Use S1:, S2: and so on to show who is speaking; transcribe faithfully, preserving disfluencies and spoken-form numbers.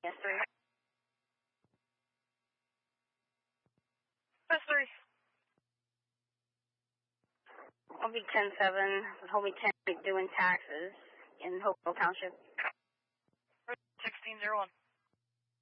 S1: Yes, three.
S2: Yes, three.
S1: I'll be ten seven. Hold me ten doing taxes in Hopewell Township.
S2: sixteen zero one.